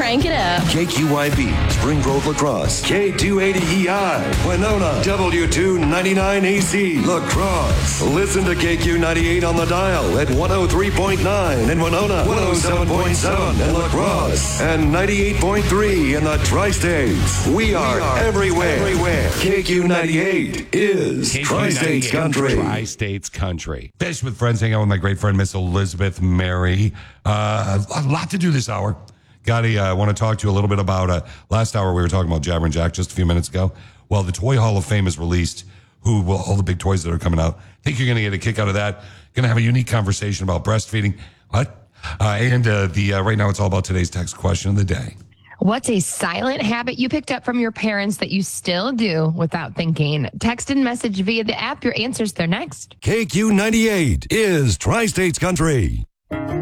Crank it up. KQYB, Spring Grove La Crosse, K280EI, Winona, W299AC, La Crosse. Listen to KQ98 on the dial at 103.9 in Winona, 107.7 in La Crosse, and 98.3 in the Tri-States. We are everywhere. KQ98 is Tri-States Country. Tri-States Country. Fish with Friends, hang out with my great friend, Miss Elizabeth Mary. A lot to do this hour. Gotti, I want to talk to you a little bit about, last hour we were talking about Jabber and Jack just a few minutes ago. Well, the Toy Hall of Fame is released. All the big toys that are coming out. I think you're going to get a kick out of that. Going to have a unique conversation about breastfeeding. What? Right now it's all about today's text question of the day. What's a silent habit you picked up from your parents that you still do without thinking? Text and message via the app. Your answers, they're next. KQ98 is Tri-States Country.